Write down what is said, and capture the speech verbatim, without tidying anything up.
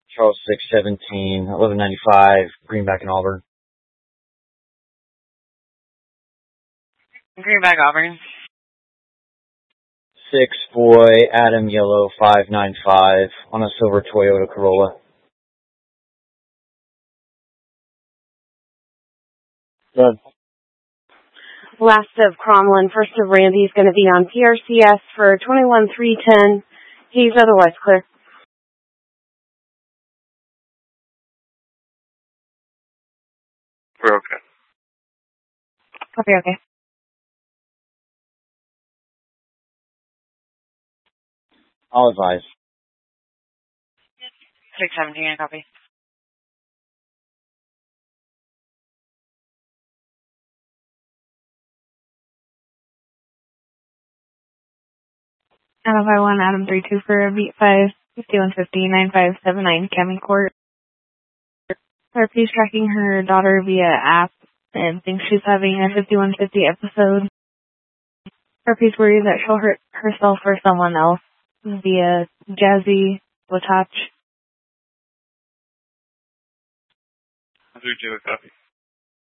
Charles six seventeen, eleven ninety-five, Greenback and Auburn. Greenback, Auburn. six boy, Adam Yellow five nine five, on a silver Toyota Corolla. Good. Last of Cromlin, first of Randy is going to be on P R C S for twenty-one three ten. He's otherwise clear. We're okay. Copy, okay. I'll advise. six seventeen, copy. Adam five one, Adam three two for beat five, fifty-one fifty, nine five seven nine, Cami Court. Harpy's tracking her daughter via app and thinks she's having a fifty-one fifty episode. Harpy's worried that she'll hurt herself or someone else via Jazzy Watach. three two, copy.